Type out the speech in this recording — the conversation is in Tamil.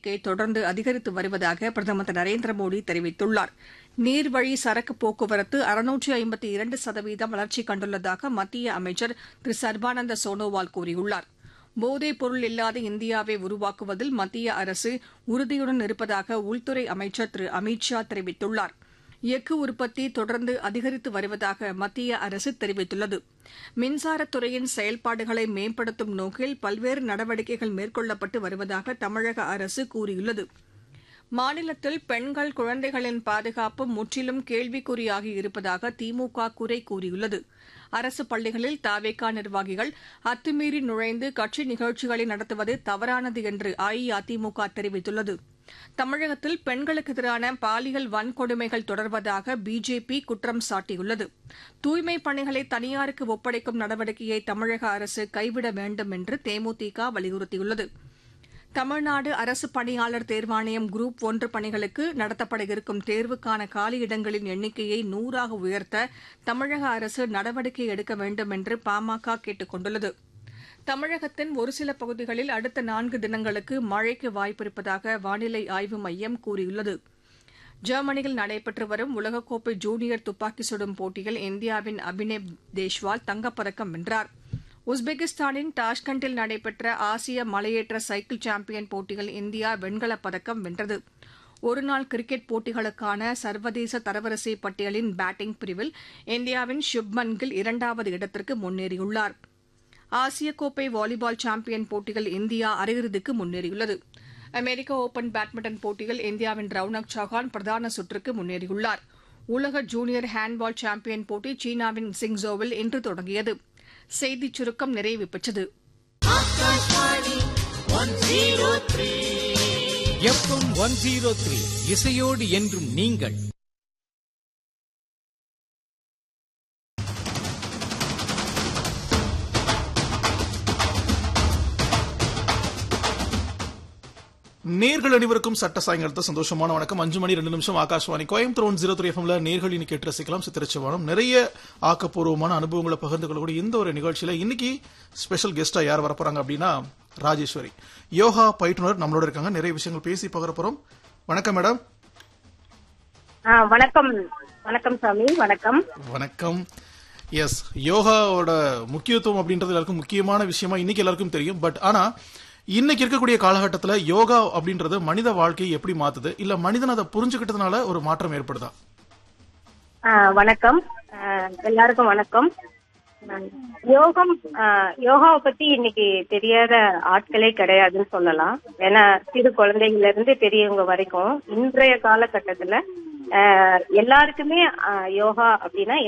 எண்ணிக்கை தொடர்ந்து அதிகரித்து வருவதாக பிரதமர் திரு நரேந்திர மோடி தெரிவித்துள்ளார். நீர்வழி சரக்கு போக்குவரத்து 652% வளர்ச்சி கண்டுள்ளதாக மத்திய அமைச்சர் திரு சர்பானந்த சோனோவால் கூறியுள்ளார். போதைப் பொருள் இல்லாத இந்தியாவை உருவாக்குவதில் மத்திய அரசு உறுதியுடன் இருப்பதாக உள்துறை அமைச்சர் திரு அமித் ஷா தெரிவித்துள்ளார். எஃகு உற்பத்தி தொடர்ந்து அதிகரித்து வருவதாக மத்திய அரசு தெரிவித்துள்ளது. மின்சாரத்துறையின் செயல்பாடுகளை மேம்படுத்தும் நோக்கில் பல்வேறு நடவடிக்கைகள் மேற்கொள்ளப்பட்டு வருவதாக தமிழக அரசு கூறியுள்ளது. மாநிலத்தில் பெண்கள், குழந்தைகளின் பாதுகாப்பு முற்றிலும் கேள்விக்குறியாகி இருப்பதாக திமுக குறை கூறியுள்ளது. அரசு பள்ளிகளில் தவேகா நிர்வாகிகள் அத்துமீறி நுழைந்து கட்சி நிகழ்ச்சிகளை நடத்துவது தவறானது என்று அஇஅதிமுக தெரிவித்துள்ளது. தமிழகத்தில் பெண்களுக்கு எதிரான பாலியல் வன்கொடுமைகள் தொடர்வதாக பிஜேபி குற்றம் சாட்டியுள்ளது. தூய்மைப் பணிகளை தனியாருக்கு ஒப்படைக்கும் நடவடிக்கையை தமிழக அரசு கைவிட வேண்டும் என்று தேமுதிக வலியுறுத்தியுள்ளது. தமிழ்நாடு அரசு பணியாளர் தேர்வாணையம் குரூப் 1 பணிகளுக்கு நடத்தப்பட இருக்கும் தேர்வுக்கான காலியிடங்களின் எண்ணிக்கையை 100ஆக உயர்த்த தமிழக அரசு நடவடிக்கை எடுக்க வேண்டும் என்று பாமக கேட்டுக் கொண்டுள்ளது. தமிழகத்தின் ஒரு சில பகுதிகளில் அடுத்த 4 தினங்களுக்கு மழைக்கு வாய்ப்பிருப்பதாக வானிலை ஆய்வு மையம் கூறியுள்ளது. ஜெர்மனியில் நடைபெற்று வரும் உலகக்கோப்பை ஜூனியர் துப்பாக்கி சுடும் போட்டியில் இந்தியாவின் அபினேவ் தேஷ்வால் தங்கப்பதக்கம் வென்றார். உஸ்பெகிஸ்தானின் டாஷ்கண்டில் நடைபெற்ற ஆசிய மலையேற்ற சைக்கிள் சாம்பியன் போட்டியில் இந்தியா வெண்கலப் பதக்கம் வென்றது. ஒருநாள் கிரிக்கெட் போட்டிகளுக்கான சர்வதேச தரவரிசை பட்டியலின் பேட்டிங் பிரிவில் இந்தியாவின் சுப்மன் கில் 2வது இடத்திற்கு முன்னேறியுள்ளார். ஆசிய கோப்பை வாலிபால் சாம்பியன் போட்டியில் இந்தியா அரையிறுதிக்கு முன்னேறியுள்ளது. அமெரிக்க ஒபன் பேட்மிண்டன் போட்டியில் இந்தியாவின் ரவுனக் சௌஹான் பிரதான சுற்றுக்கு முன்னேறியுள்ளார். உலக ஜூனியர் ஹேண்ட்பால் சாம்பியன் போட்டி சீனாவின் சிங்சோவில் இன்று தொடங்கியது. செய்திச் சுருக்கம் நிறைவு பெற்றது. எஃப்எம் 103 இசையோடு என்றும் நீங்கள். நேர்கள் அனைவருக்கும் சட்ட சாயங்காலத்தை சந்தோஷமான வணக்கம். 5 மணி 2 நிமிஷம் ஆகாஷ்வாணி கோயம்புத்தூர் 103 எஃப்எம்ல நேர்கள் இன்னைக்கு கேட்டு ரசிக்கலாம். சித்திரச்சிவானம் நிறைய ஆக்கப்பூர்வமான அனுபவங்களை பகிர்ந்து கொள்ளக்கூடிய இந்த ஒரு நிகழ்ச்சியில இன்னைக்கு ஸ்பெஷல் கெஸ்டா யார் வரப்போறாங்க அப்படின்னா ராஜேஸ்வரி, யோகா பயிற்றுனர் நம்மளோட இருக்காங்க. நிறைய விஷயங்கள் பேசி பகிர போறோம். வணக்கம் மேடம். வணக்கம். வணக்கம் சாமி. வணக்கம். வணக்கம். எஸ், யோகாவோட முக்கியத்துவம் அப்படின்றது எல்லாருக்கும் முக்கியமான விஷயமா இன்னைக்கு எல்லாருக்கும் தெரியும். பட் ஆனா இன்னைக்கு இருக்கக்கூடிய காலகட்டத்தில் யோகா அப்படின்றது மனித வாழ்க்கையை எப்படி மாத்துது, இல்ல மனிதன் அதை புரிஞ்சுக்கிட்டதுனால ஒரு மாற்றம் ஏற்படுதா? வணக்கம் எல்லாருக்கும். வணக்கம். யோகாவை பத்தி இன்னைக்கு தெரியாத ஆட்களே கிடையாதுன்னு சொல்லலாம். ஏன்னா சிறு குழந்தைகள்ல இருந்து பெரியவங்க வரைக்கும் இன்றைய காலகட்டத்துல எல்லாருக்குமே யோகா அப்படின்னா